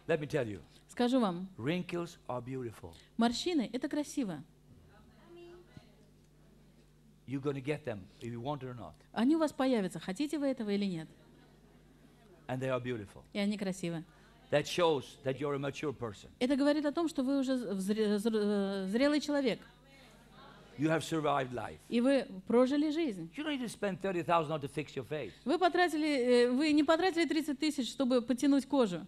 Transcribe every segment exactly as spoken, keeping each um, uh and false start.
Let me tell you, Скажу вам, wrinkles are beautiful. морщины — это красиво. You're going to get them if you want it or not. Они у вас появятся, хотите вы этого или нет. And they are beautiful. И они красивы. That shows that you're a mature person. Это говорит о том, что вы уже взре- зр- зрелый человек, You have survived life. и вы прожили жизнь. You don't need to spend thirty thousand dollars to fix your face. Вы потратили, э, вы не потратили тридцать тысяч, чтобы потянуть кожу.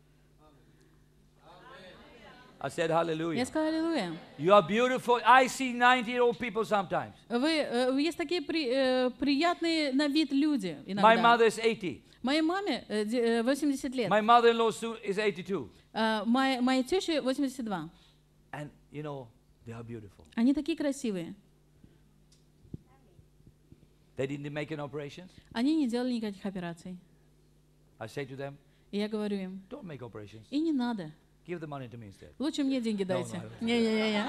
I said Я hallelujah. сказала аллилуйя. You are beautiful. I see ninety-year-old people sometimes. Вы, э, есть такие при- э, приятные на вид люди My иногда. mother is eighty. Моей маме э, де- э, восемьдесят лет, My mother-in-law Sue is eighty-two. а моей, моей теще восемьдесят два. And you know, they are beautiful. Они такие красивые. They didn't make an operation. Они не делали никаких операций. I say to them, И я говорю им, don't make operations. и не надо. Give the money to me instead. Лучше мне деньги дайте. no, no. Не-не-не.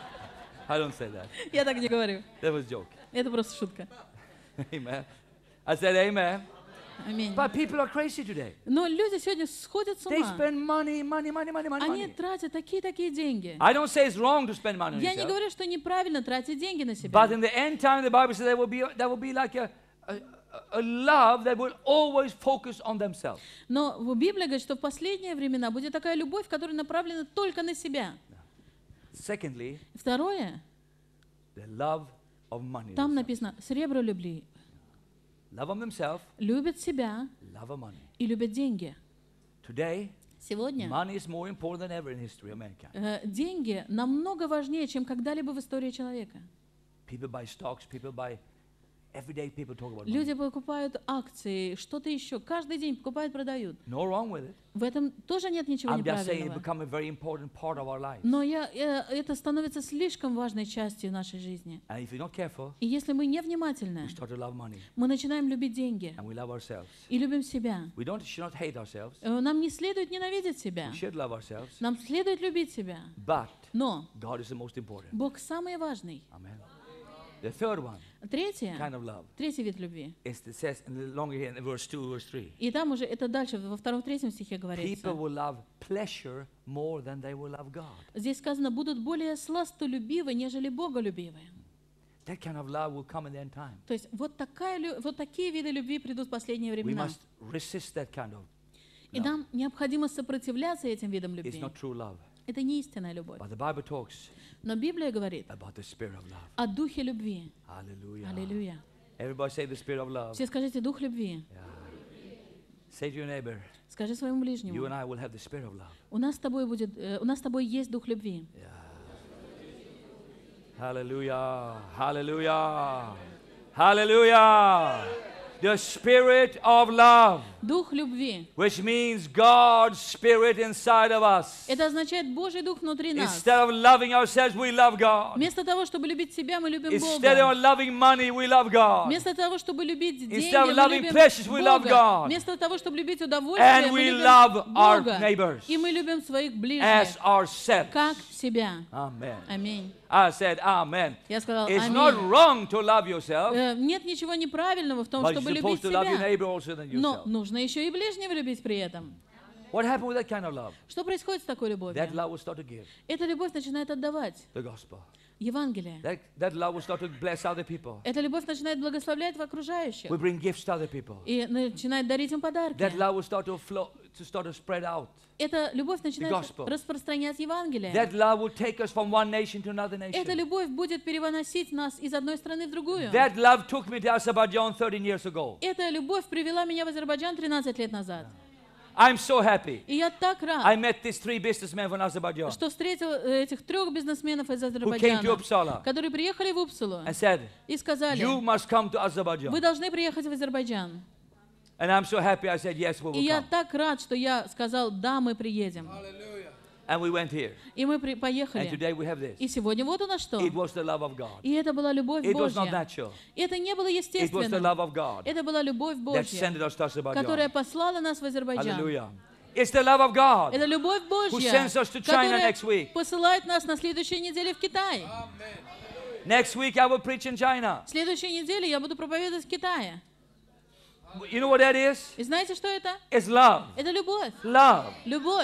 I don't say that. Я так не говорю. That was a joke. Это просто шутка. Amen. I said amen. Аминь. But people are crazy today. Но люди сегодня сходят с They ума. spend money, money, money, money, money, Они money. тратят такие-такие деньги. I don't say it's wrong to spend money on Я не yourself. говорю, что неправильно тратить деньги на себя. But in the end time, the Bible says there will be there will be like a, a, a love that will always focus on themselves. Но в Библии говорит, что в последние времена будет такая любовь, которая направлена только на себя. Secondly, Второе, the love of money. там написано, сребро любви. Love of themselves, Любят себя love of money. и любят деньги. Today, Сегодня money is more important than ever in history of mankind. э, деньги намного важнее, чем когда-либо в истории человека. People buy stocks, people buy every day people talk about money. Люди покупают акции, что-то еще. Каждый день покупают, продают. No wrong with it. В этом тоже нет ничего I'm just saying it неправильного. become a very important part of our lives. Но я, э, это становится слишком важной частью нашей жизни. And if you're not careful, И если мы невнимательны, we start to love money мы начинаем любить деньги and we love ourselves. и любим себя. We don't should not hate ourselves. Э, Нам не следует ненавидеть себя. We should love ourselves. Нам следует любить себя. But Но God is the most important. Бог самый важный. Amen. The third one, Третье, kind of love, третий вид любви. is it says in the longer here in verse two, verse three. И там уже это дальше, во втором, третьем стихе People говорится. will love pleasure more than they will love God. Здесь сказано, будут более сластолюбивы, нежели боголюбивы. That kind of love will come in the end time. То есть вот, такая, лю- вот такие виды любви придут в последние We времена. must resist that kind of. И нам необходимо сопротивляться этим видам It's любви. not true love. Это не истинная любовь. But the Bible talks Но Библия говорит about the spirit of love. о духе любви. Hallelujah. Аллилуйя. Everybody say the spirit of love. Все скажите дух любви. Say to your neighbor, Скажи своему you ближнему. and I will have the spirit of love. У нас с тобой будет, э, у нас с тобой есть дух любви. Hallelujah. Hallelujah. Hallelujah. The spirit of love, Дух любви. which means God's spirit inside of us. Это означает Божий дух внутри нас. Instead of loving ourselves, we love God. Вместо того, чтобы любить себя, мы любим Instead Бога. of loving money, we love God. Вместо того, чтобы любить деньги, Instead of мы loving любим pleasures, we love Бога. God. Вместо того, чтобы любить удовольствие, And мы we любим love our Бога. neighbors И мы любим своих as ближних, ourselves. как себя. Amen. Аминь. I said amen. Я сказала It's not аминь. wrong to love yourself, Э, Нет ничего неправильного в том, but чтобы you're любить supposed to love your себя. neighbor also than Но yourself. нужно еще и ближнего любить при этом. What happened with that kind of love? Что происходит с такой любовью? That love will start to give Эта любовь начинает отдавать the gospel. Евангелие. That, that love will start to bless other people. Эта любовь начинает благословлять в окружающих. We bring gifts to other people. И начинает дарить им подарки. That love will start to flow, to start to spread out. Эта любовь начинает gospel. распространять Евангелие. That love will take us from one nation to another Эта nation. любовь будет перевоносить нас из одной страны в другую. That love took me to Azerbaijan thirteen years ago. Эта любовь привела меня в Азербайджан тринадцать лет назад. I'm so happy. И я так I рад, met these three businessmen from Azerbaijan что встретил э, этих трех бизнесменов из who came to Азербайджана, Uppsala которые приехали в Упсулу and said, и сказали, you must come to Azerbaijan. вы должны приехать в Азербайджан. And I'm so happy I said, yes, we И will я come. так рад, что я сказал, да, мы приедем. And we went here. И мы при- And поехали. today we have this. И сегодня вот у нас что. It was the love of God. И это была любовь It was not Божья. natural. Это не было It was the естественно. love of God Это была любовь that sent Божья, us to Azerbaijan. которая послала нас в Азербайджан. Hallelujah. It's the love of God Это любовь who Божья, sends us to China которая next week. посылает нас на следующей неделе в Китай. Next week I will preach in China. В следующей неделе я буду проповедовать в Китае. You know what that is? И знаете, что это? It's love. Это любовь. Love. Любовь.